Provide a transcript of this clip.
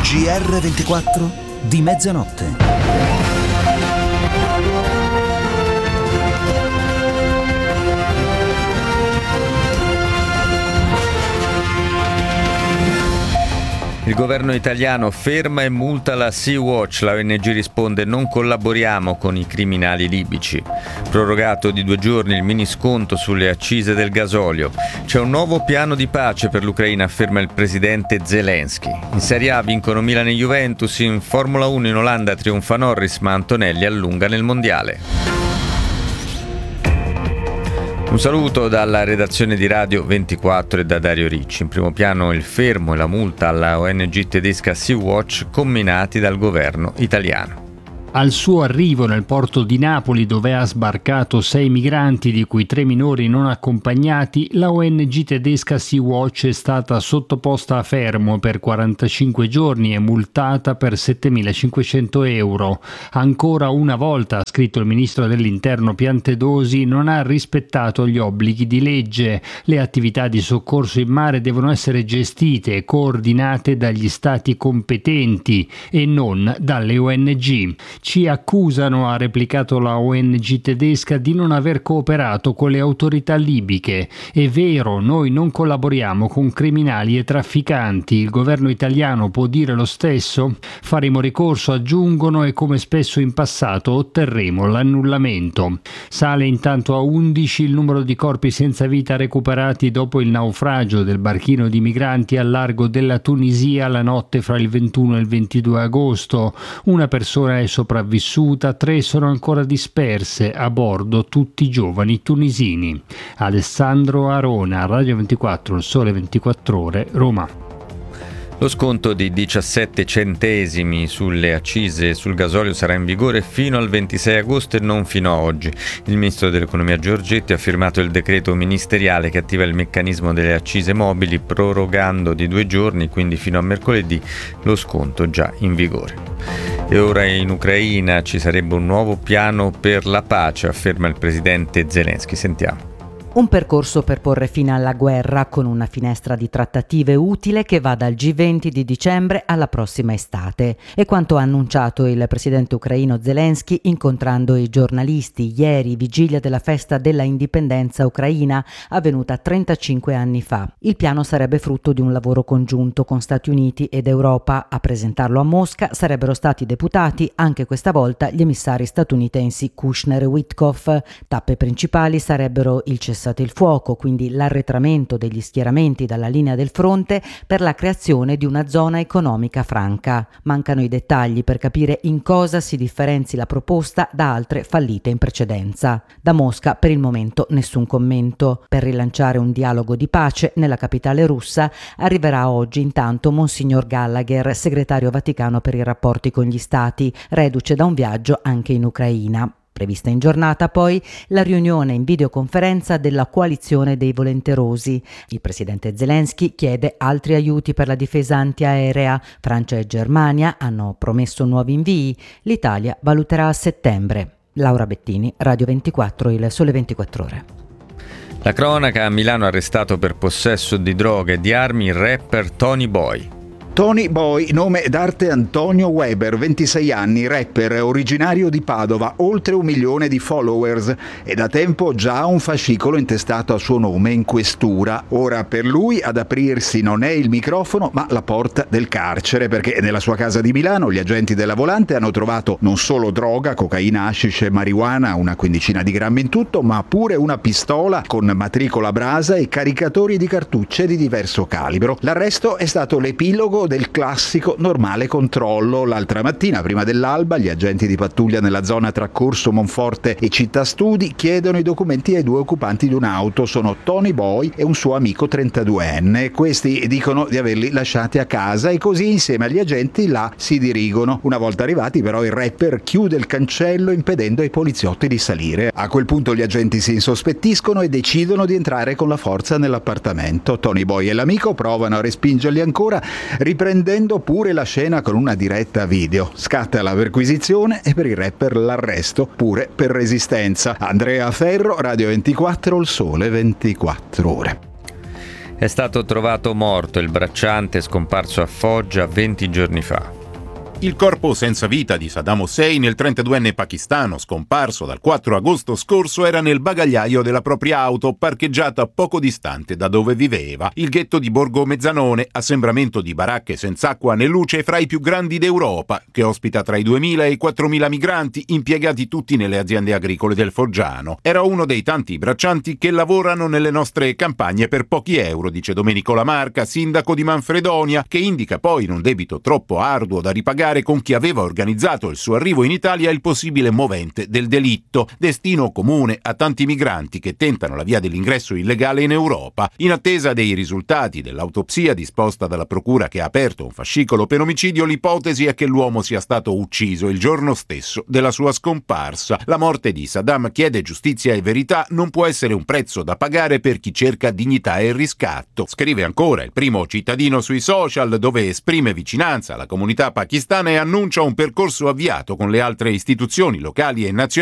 GR24 di mezzanotte. Il governo italiano ferma e multa la Sea-Watch. La ONG risponde: non collaboriamo con i criminali libici. Prorogato di 2 giorni il mini sconto sulle accise del gasolio. C'è un nuovo piano di pace per l'Ucraina, afferma il presidente Zelensky. In Serie A vincono Milan e Juventus. In Formula 1 in Olanda trionfa Norris, ma Antonelli allunga nel mondiale. Un saluto dalla redazione di Radio 24 e da Dario Ricci. In primo piano il fermo e la multa alla ONG tedesca Sea-Watch comminati dal governo italiano. Al suo arrivo nel porto di Napoli, dove ha sbarcato 6 migranti, di cui 3 minori non accompagnati, la ONG tedesca Sea-Watch è stata sottoposta a fermo per 45 giorni e multata per 7.500 euro. Ancora una volta, ha scritto il ministro dell'Interno Piantedosi, non ha rispettato gli obblighi di legge. Le attività di soccorso in mare devono essere gestite e coordinate dagli stati competenti e non dalle ONG. Ci accusano, ha replicato la ONG tedesca, di non aver cooperato con le autorità libiche. È vero, noi non collaboriamo con criminali e trafficanti. Il governo italiano può dire lo stesso? Faremo ricorso, aggiungono, e come spesso in passato otterremo l'annullamento. Sale intanto a 11 il numero di corpi senza vita recuperati dopo il naufragio del barchino di migranti al largo della Tunisia la notte fra il 21 e il 22 agosto. Una persona è sopravvissuta, 3 sono ancora disperse, a bordo tutti giovani tunisini. Alessandro Arona, Radio 24, Il Sole 24 Ore, Roma. Lo sconto di 17 centesimi sulle accise e sul gasolio sarà in vigore fino al 26 agosto e non fino a oggi. Il ministro dell'Economia Giorgetti ha firmato il decreto ministeriale che attiva il meccanismo delle accise mobili, prorogando di 2 giorni, quindi fino a mercoledì, lo sconto già in vigore. E ora in Ucraina ci sarebbe un nuovo piano per la pace, afferma il presidente Zelensky. Sentiamo. Un percorso per porre fine alla guerra, con una finestra di trattative utile che va dal G20 di dicembre alla prossima estate. È quanto ha annunciato il presidente ucraino Zelensky incontrando i giornalisti ieri, vigilia della festa della indipendenza ucraina, avvenuta 35 anni fa. Il piano sarebbe frutto di un lavoro congiunto con Stati Uniti ed Europa. A presentarlo a Mosca sarebbero stati deputati anche questa volta gli emissari statunitensi Kushner e Witkoff. Tappe principali sarebbero il cessato il fuoco, quindi l'arretramento degli schieramenti dalla linea del fronte per la creazione di una zona economica franca. Mancano i dettagli per capire in cosa si differenzi la proposta da altre fallite in precedenza. Da Mosca per il momento nessun commento. Per rilanciare un dialogo di pace nella capitale russa arriverà oggi intanto Monsignor Gallagher, segretario vaticano per i rapporti con gli stati, reduce da un viaggio anche in Ucraina. Prevista in giornata poi la riunione in videoconferenza della coalizione dei volenterosi. Il presidente Zelensky chiede altri aiuti per la difesa antiaerea. Francia e Germania hanno promesso nuovi invii. L'Italia valuterà a settembre. Laura Bettini, Radio 24, Il Sole 24 Ore. La cronaca: a Milano arrestato per possesso di droga e di armi il rapper Tony Boy. Tony Boy, nome d'arte Antonio Weber, 26 anni, rapper originario di Padova, oltre 1 milione di followers e da tempo già un fascicolo intestato a suo nome in questura. Ora per lui ad aprirsi non è il microfono ma la porta del carcere, perché nella sua casa di Milano gli agenti della Volante hanno trovato non solo droga, cocaina, hashish e marijuana, una quindicina di grammi in tutto, ma pure una pistola con matricola Brasa e caricatori di cartucce di diverso calibro. L'arresto è stato l'epilogo del classico normale controllo. L'altra mattina, prima dell'alba, gli agenti di pattuglia nella zona tra Corso Monforte e Città Studi chiedono i documenti ai 2 occupanti di un'auto. Sono Tony Boy e un suo amico 32enne. Questi dicono di averli lasciati a casa e così insieme agli agenti là si dirigono. Una volta arrivati però il rapper chiude il cancello impedendo ai poliziotti di salire. A quel punto gli agenti si insospettiscono e decidono di entrare con la forza nell'appartamento. Tony Boy e l'amico provano a respingerli ancora, riprendendo pure la scena con una diretta video. Scatta la perquisizione e per il rapper l'arresto, pure per resistenza. Andrea Ferro, Radio 24, Il Sole 24 Ore. È stato trovato morto il bracciante scomparso a Foggia 20 giorni fa. Il corpo senza vita di Saddam Hussein, il 32enne pakistano scomparso dal 4 agosto scorso, era nel bagagliaio della propria auto parcheggiata poco distante da dove viveva. Il ghetto di Borgo Mezzanone, assembramento di baracche senza acqua né luce, fra i più grandi d'Europa, che ospita tra i 2.000 e i 4.000 migranti impiegati tutti nelle aziende agricole del Foggiano. Era uno dei tanti braccianti che lavorano nelle nostre campagne per pochi euro, dice Domenico Lamarca, sindaco di Manfredonia, che indica poi in un debito troppo arduo da ripagare con chi aveva organizzato il suo arrivo in Italia il possibile movente del delitto, destino comune a tanti migranti che tentano la via dell'ingresso illegale in Europa. In attesa dei risultati dell'autopsia disposta dalla procura che ha aperto un fascicolo per omicidio, l'ipotesi è che l'uomo sia stato ucciso il giorno stesso della sua scomparsa. La morte di Saddam chiede giustizia e verità, non può essere un prezzo da pagare per chi cerca dignità e riscatto. Scrive ancora il primo cittadino sui social, dove esprime vicinanza alla comunità pakistana e annuncia un percorso avviato con le altre istituzioni locali e nazionali